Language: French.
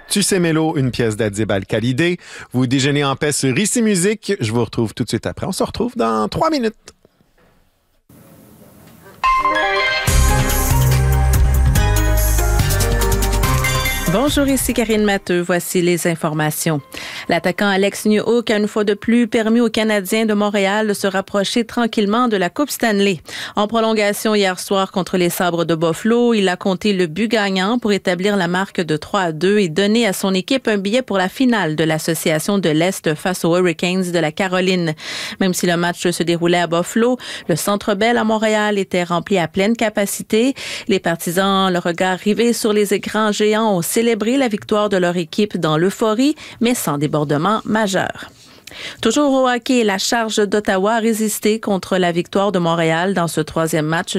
Tu sais Mélo, une pièce d'Adib Al-Khalidé. Vous déjeunez en paix sur Ici Musique. Je vous retrouve tout de suite après. On se retrouve dans 3 minutes. Bonjour, ici Karine Matteux. Voici les informations. L'attaquant Alex Newhook a une fois de plus permis aux Canadiens de Montréal de se rapprocher tranquillement de la Coupe Stanley. En prolongation hier soir contre les Sabres de Buffalo, il a compté le but gagnant pour établir la marque de 3-2 et donner à son équipe un billet pour la finale de l'Association de l'Est face aux Hurricanes de la Caroline. Même si le match se déroulait à Buffalo, le Centre Bell à Montréal était rempli à pleine capacité. Les partisans, le regard rivé sur les écrans géants, ont célébrer la victoire de leur équipe dans l'euphorie, mais sans débordement majeur. Toujours au hockey, la Charge d'Ottawa a résisté contre la victoire de Montréal dans ce troisième match